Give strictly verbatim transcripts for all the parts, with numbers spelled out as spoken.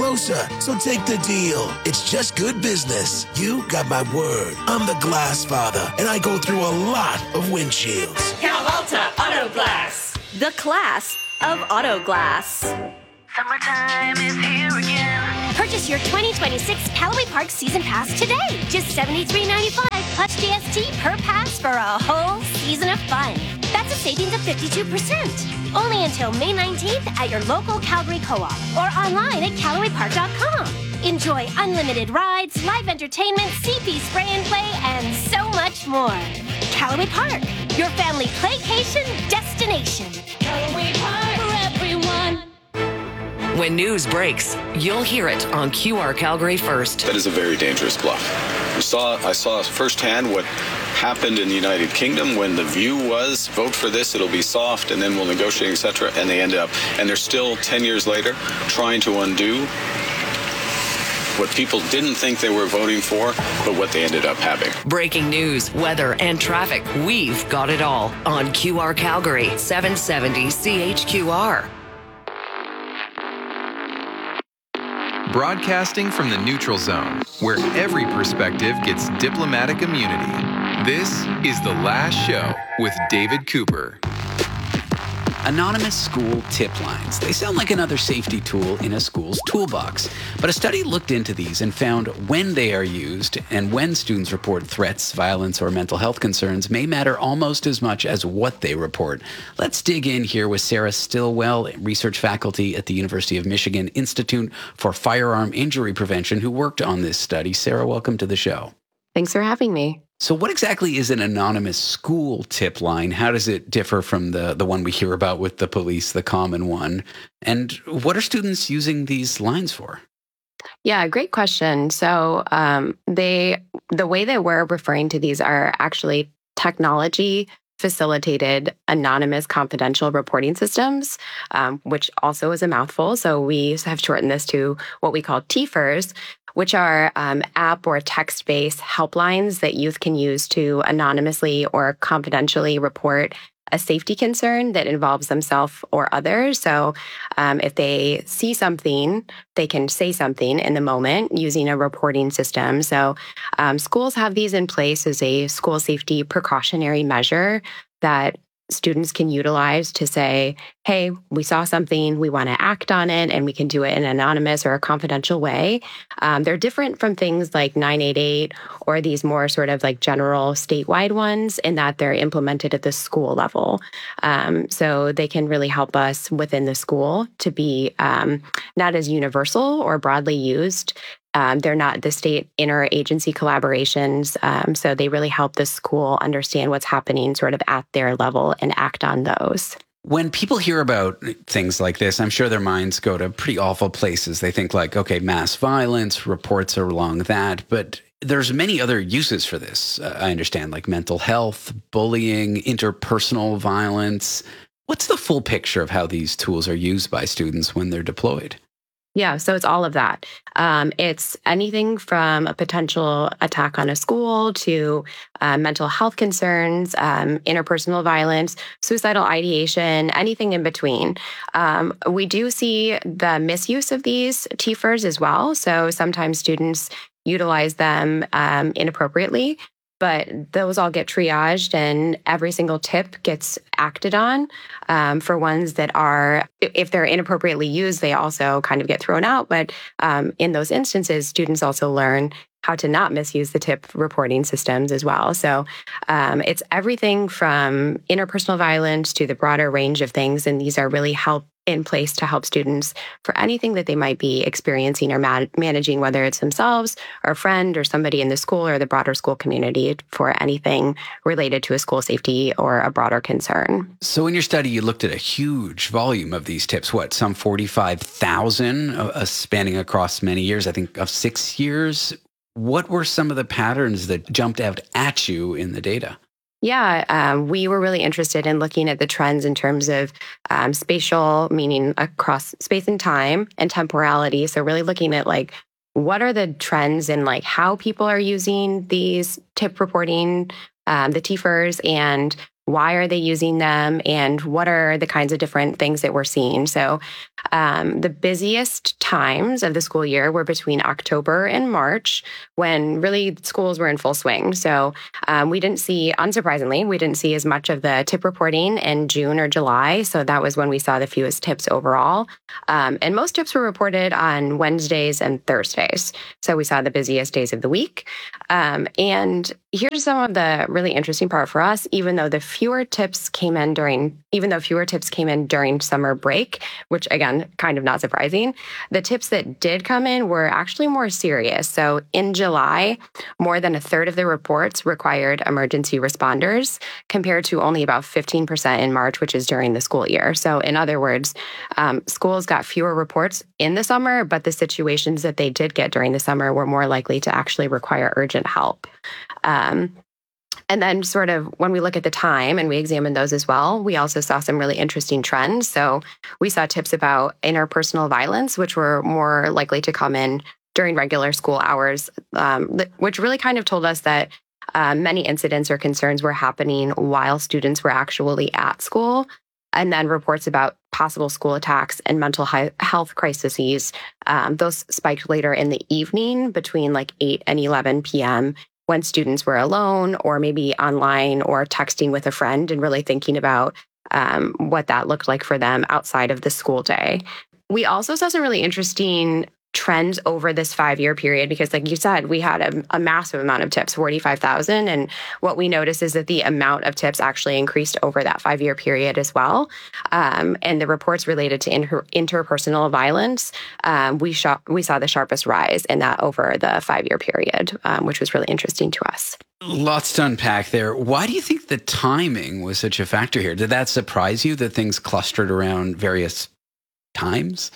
closer, so take the deal. It's just good business. You got my word. I'm the glass father, and I go through a lot of windshields. Cal Alta Auto Glass. The class of auto glass. Summertime is here again. Purchase your twenty twenty-six Callaway Park Season Pass today. Just seventy-three ninety-five plus G S T per pass for a whole season of fun. That's a savings of fifty-two percent. Only until May nineteenth at your local Calgary Co-op or online at Callaway Park dot com. Enjoy unlimited rides, live entertainment, C P spray and play, and so much more. Callaway Park, your family playcation destination. Callaway Park for everyone. When news breaks, you'll hear it on Q R Calgary First. That is a very dangerous bluff. We saw, I saw firsthand what happened in the United Kingdom when the view was vote for this, it'll be soft, and then we'll negotiate, et cetera. And they ended up, and they're still ten years later trying to undo what people didn't think they were voting for, but what they ended up having. Breaking news, weather, and traffic. We've got it all on Q R Calgary, seven seventy C H Q R. Broadcasting from the neutral zone, where every perspective gets diplomatic immunity. This is The Last Show with David Cooper. Anonymous school tip lines. They sound like another safety tool in a school's toolbox. But a study looked into these and found when they are used and when students report threats, violence, or mental health concerns may matter almost as much as what they report. Let's dig in here with Sarah Stillwell, research faculty at the University of Michigan Institute for Firearm Injury Prevention, who worked on this study. Sarah, welcome to the show. Thanks for having me. So what exactly is an anonymous school tip line? How does it differ from the, the one we hear about with the police, the common one? And what are students using these lines for? Yeah, great question. So um, they the way that we're referring to these are actually technology facilitated anonymous confidential reporting systems, um, which also is a mouthful. So we have shortened this to what we call T F E Rs, which are um, app or text-based helplines that youth can use to anonymously or confidentially report a safety concern that involves themselves or others. So um, if they see something, they can say something in the moment using a reporting system. So um, schools have these in place as a school safety precautionary measure that students can utilize to say, hey, we saw something, we want to act on it, and we can do it in an anonymous or a confidential way. Um, they're different from things like nine eight eight or these more sort of like general statewide ones in that they're implemented at the school level. Um, so they can really help us within the school to be um, not as universal or broadly used. Um, they're not the state interagency collaborations, um, so they really help the school understand what's happening sort of at their level and act on those. When people hear about things like this, I'm sure their minds go to pretty awful places. They think like, okay, mass violence, reports are along that, but there's many other uses for this. Uh, I understand, like mental health, bullying, interpersonal violence. What's the full picture of how these tools are used by students when they're deployed? Yeah, so it's all of that. Um, it's anything from a potential attack on a school to uh, mental health concerns, um, interpersonal violence, suicidal ideation, anything in between. Um, we do see the misuse of these T F E Rs as well. So sometimes students utilize them um, inappropriately, but those all get triaged and every single tip gets acted on. Um, for ones that are, if they're inappropriately used, they also kind of get thrown out. But um, in those instances, students also learn how to not misuse the tip reporting systems as well. So um, it's everything from interpersonal violence to the broader range of things. And these are really help in place to help students for anything that they might be experiencing or man- managing, whether it's themselves or a friend or somebody in the school or the broader school community for anything related to a school safety or a broader concern. So in your study, you looked at a huge volume of these tips, what, some forty-five thousand uh, spanning across many years, I think of six years. What were some of the patterns that jumped out at you in the data? Yeah, um, we were really interested in looking at the trends in terms of um, spatial, meaning across space and time, and temporality. So really looking at like, what are the trends in like how people are using these tip reporting, um, the T F E Rs, and why are they using them, and what are the kinds of different things that we're seeing. So um, the busiest times of the school year were between October and March, when really schools were in full swing. So um, we didn't see, unsurprisingly, we didn't see as much of the tip reporting in June or July. So that was when we saw the fewest tips overall. Um, and most tips were reported on Wednesdays and Thursdays. So we saw the busiest days of the week. Um, and here's some of the really interesting part for us. Even though the fewer tips came in during, even though fewer tips came in during summer break, which again, kind of not surprising, the tips that did come in were actually more serious. So in July, more than a third of the reports required emergency responders, compared to only about fifteen percent in March, which is during the school year. So in other words, um, schools got fewer reports in the summer, but the situations that they did get during the summer were more likely to actually require urgent help. Um, And then sort of when we look at the time and we examine those as well, we also saw some really interesting trends. So we saw tips about interpersonal violence, which were more likely to come in during regular school hours, um, which really kind of told us that uh, many incidents or concerns were happening while students were actually at school. And then reports about possible school attacks and mental health crises, um, those spiked later in the evening between like eight and eleven p.m., when students were alone or maybe online or texting with a friend and really thinking about um, what that looked like for them outside of the school day. We also saw some really interesting trends over this five-year period because, like you said, we had a, a massive amount of tips, forty-five thousand. And what we noticed is that the amount of tips actually increased over that five-year period as well. Um, and the reports related to inter- interpersonal violence, um, we, sh- we saw the sharpest rise in that over the five-year period, um, which was really interesting to us. Lots to unpack there. Why do you think the timing was such a factor here? Did that surprise you that things clustered around various times?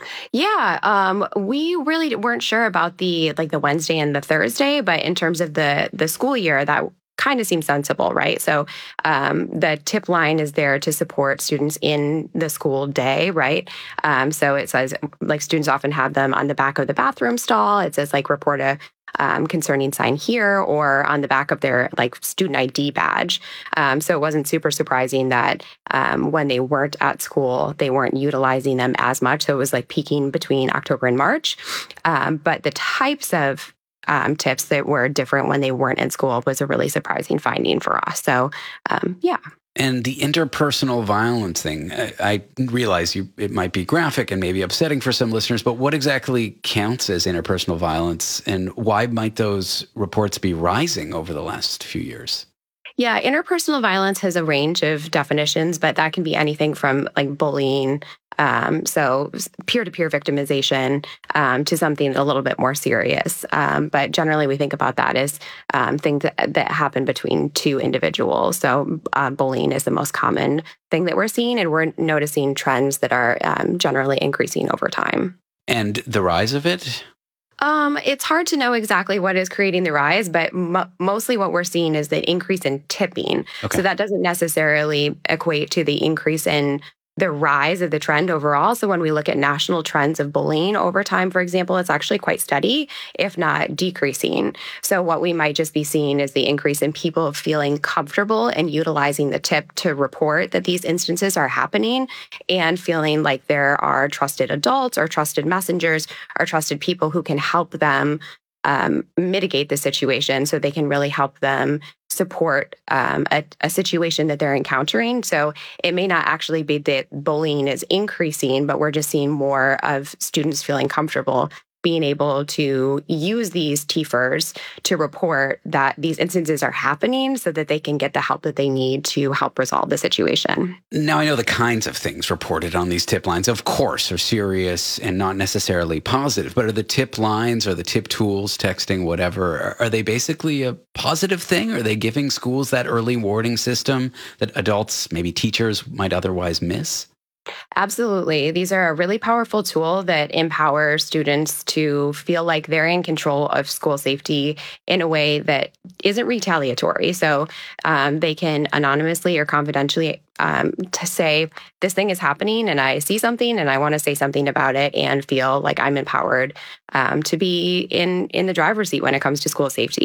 Yeah, um, we really weren't sure about the like the Wednesday and the Thursday, but in terms of the the school year, that kind of seems sensible, right? So um, the tip line is there to support students in the school day, right? Um, so it says like students often have them on the back of the bathroom stall. It says like report a Um, concerning sign here or on the back of their like student I D badge. Um, so it wasn't super surprising that um, when they weren't at school, they weren't utilizing them as much. So it was like peaking between October and March. Um, but the types of um, tips that were different when they weren't in school was a really surprising finding for us. So um, yeah. And the interpersonal violence thing, I, I realize you it might be graphic and maybe upsetting for some listeners, but what exactly counts as interpersonal violence and why might those reports be rising over the last few years? Yeah, interpersonal violence has a range of definitions, but that can be anything from like bullying, um, so peer-to-peer victimization, um, to something a little bit more serious. Um, but generally, we think about that as um, things that, that happen between two individuals. So uh, bullying is the most common thing that we're seeing, and we're noticing trends that are um, generally increasing over time. And the rise of it? Um, it's hard to know exactly what is creating the rise, but mo- mostly what we're seeing is the increase in tipping. Okay. So that doesn't necessarily equate to the increase in the rise of the trend overall. So when we look at national trends of bullying over time, for example, it's actually quite steady, if not decreasing. So what we might just be seeing is the increase in people feeling comfortable and utilizing the tip to report that these instances are happening and feeling like there are trusted adults or trusted messengers or trusted people who can help them um, mitigate the situation so they can really help them support um, a, a situation that they're encountering. So it may not actually be that bullying is increasing, but we're just seeing more of students feeling comfortable being able to use these T F E Rs to report that these instances are happening so that they can get the help that they need to help resolve the situation. Now, I know the kinds of things reported on these tip lines, of course, are serious and not necessarily positive, but are the tip lines or the tip tools, texting, whatever, are they basically a positive thing? Are they giving schools that early warning system that adults, maybe teachers, might otherwise miss? Absolutely. These are a really powerful tool that empowers students to feel like they're in control of school safety in a way that isn't retaliatory. So um, they can anonymously or confidentially um, to say, this thing is happening and I see something and I want to say something about it and feel like I'm empowered um, to be in, in the driver's seat when it comes to school safety.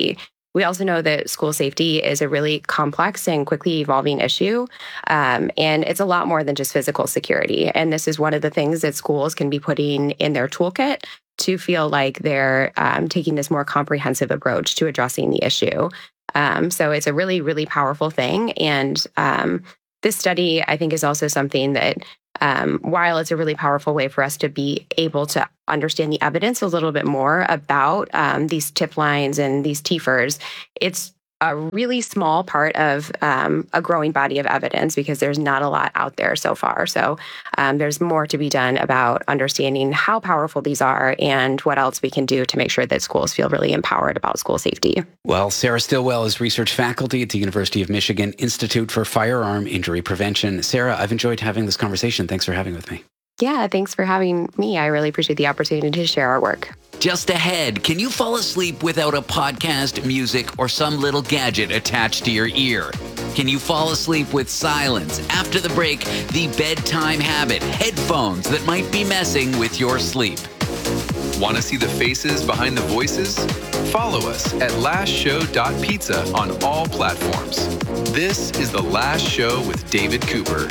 We also know that school safety is a really complex and quickly evolving issue, um, and it's a lot more than just physical security. And this is one of the things that schools can be putting in their toolkit to feel like they're um, taking this more comprehensive approach to addressing the issue. Um, so it's a really, really powerful thing. And um, this study, I think, is also something that Um, while it's a really powerful way for us to be able to understand the evidence a little bit more about um, these tip lines and these T F E Rs, it's a really small part of um, a growing body of evidence because there's not a lot out there so far. So um, there's more to be done about understanding how powerful these are and what else we can do to make sure that schools feel really empowered about school safety. Well, Sarah Stillwell is research faculty at the University of Michigan Institute for Firearm Injury Prevention. Sarah, I've enjoyed having this conversation. Thanks for having with me. Yeah, thanks for having me. I really appreciate the opportunity to share our work. Just ahead, can you fall asleep without a podcast, music, or some little gadget attached to your ear? Can you fall asleep with silence? After the break, the bedtime habit, headphones that might be messing with your sleep. Want to see the faces behind the voices? Follow us at last show dot pizza on all platforms. This is The Last Show with David Cooper.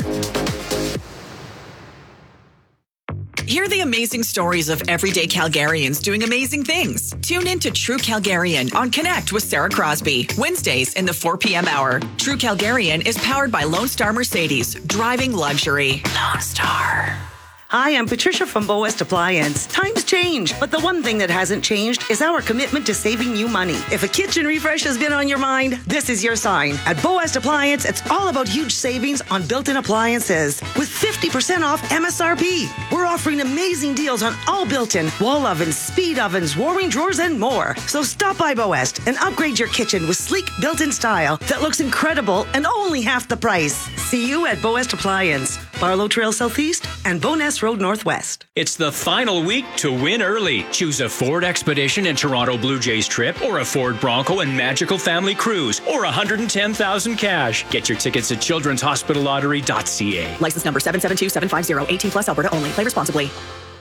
Hear the amazing stories of everyday Calgarians doing amazing things. Tune in to True Calgarian on Connect with Sarah Crosby, Wednesdays in the four p.m. hour. True Calgarian is powered by Lone Star Mercedes, driving luxury. Lone Star. Hi, I'm Patricia from Bow West Appliance. Times change, but the one thing that hasn't changed is our commitment to saving you money. If a kitchen refresh has been on your mind, this is your sign. At Bow West Appliance, it's all about huge savings on built-in appliances with fifty percent off M S R P. We're offering amazing deals on all built-in wall ovens, speed ovens, warming drawers, and more. So stop by Bow West and upgrade your kitchen with sleek built-in style that looks incredible and only half the price. See you at Bow West Appliance, Barlow Trail Southeast and Bowness Road Northwest. It's the final week to win early. Choose a Ford Expedition and Toronto Blue Jays trip, or a Ford Bronco and Magical Family Cruise, or one hundred ten thousand cash. Get your tickets at children's hospital lottery dot c a. License number seven seven two seven five zero, eighteen plus, Alberta only. Play responsibly.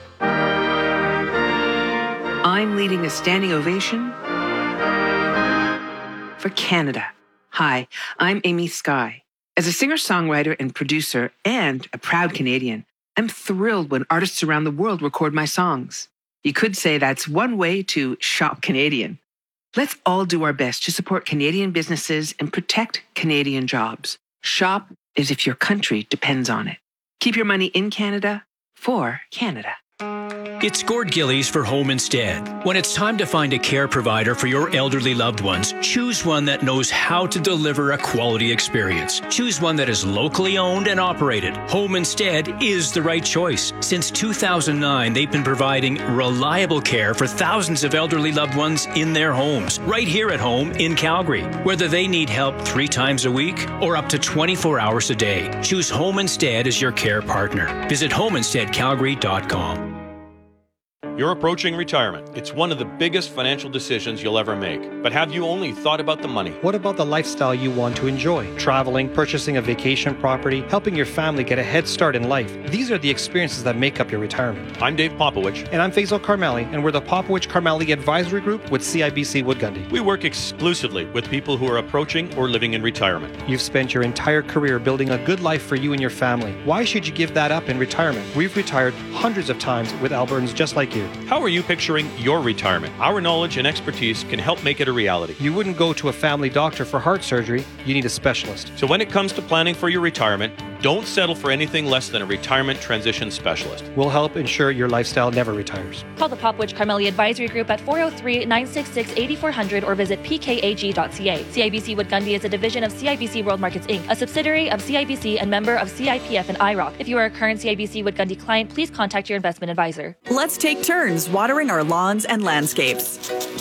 I'm leading a standing ovation for Canada. Hi, I'm Amy Skye. As a singer-songwriter and producer and a proud Canadian, I'm thrilled when artists around the world record my songs. You could say that's one way to shop Canadian. Let's all do our best to support Canadian businesses and protect Canadian jobs. Shop as if your country depends on it. Keep your money in Canada for Canada. It's Gord Gillies for Home Instead. When it's time to find a care provider for your elderly loved ones, choose one that knows how to deliver a quality experience. Choose one that is locally owned and operated. Home Instead is the right choice. Since two thousand nine, they've been providing reliable care for thousands of elderly loved ones in their homes, right here at home in Calgary. Whether they need help three times a week or up to twenty-four hours a day, choose Home Instead as your care partner. Visit home instead calgary dot com. You're approaching retirement. It's one of the biggest financial decisions you'll ever make. But have you only thought about the money? What about the lifestyle you want to enjoy? Traveling, purchasing a vacation property, helping your family get a head start in life. These are the experiences that make up your retirement. I'm Dave Popowich. And I'm Faisal Karmali, and we're the Popowich Karmali Advisory Group with C I B C Wood Gundy. We work exclusively with people who are approaching or living in retirement. You've spent your entire career building a good life for you and your family. Why should you give that up in retirement? We've retired hundreds of times with Albertans just like you. How are you picturing your retirement? Our knowledge and expertise can help make it a reality. You wouldn't go to a family doctor for heart surgery. You need a specialist. So when it comes to planning for your retirement, don't settle for anything less than a retirement transition specialist. We'll help ensure your lifestyle never retires. Call the Popowich Karmali Advisory Group at four oh three, nine six six, eight four zero zero or visit p k a g dot c a. C I B C Wood Gundy is a division of C I B C World Markets Incorporated, a subsidiary of C I B C and member of C I P F and I R O C. If you are a current C I B C Wood Gundy client, please contact your investment advisor. Let's take turns watering our lawns and landscapes.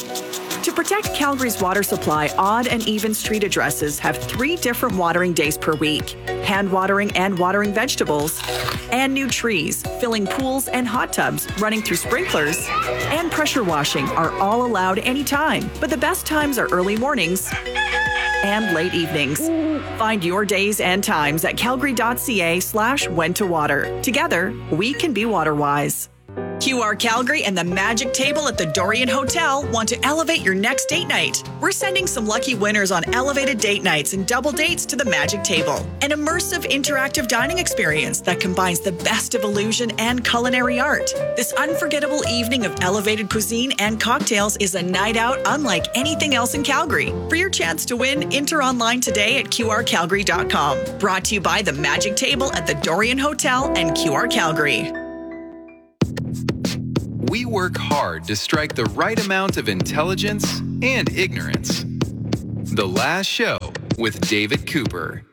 To protect Calgary's water supply, odd and even street addresses have three different watering days per week. Hand watering and watering vegetables, and new trees, filling pools and hot tubs, running through sprinklers, and pressure washing are all allowed anytime. But the best times are early mornings and late evenings. Find your days and times at calgary dot c a slash when to water. Together, we can be water wise. Q R Calgary and the Magic Table at the Dorian Hotel want to elevate your next date night. We're sending some lucky winners on elevated date nights and double dates to the Magic Table, an immersive interactive dining experience that combines the best of illusion and culinary art. This unforgettable evening of elevated cuisine and cocktails is a night out unlike anything else in Calgary. For your chance to win, enter online today at Q R Calgary dot com. Brought to you by the Magic Table at the Dorian Hotel and Q R Calgary. We work hard to strike the right amount of intelligence and ignorance. The Last Show with David Cooper.